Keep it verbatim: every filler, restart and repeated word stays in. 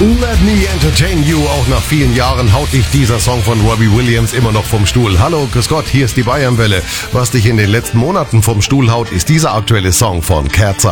Let me entertain you. Auch nach vielen Jahren haut dich dieser Song von Robbie Williams immer noch vom Stuhl. Hallo, grüß Gott, hier ist die Bayernwelle. Was dich in den letzten Monaten vom Stuhl haut, ist dieser aktuelle Song von Kerzer.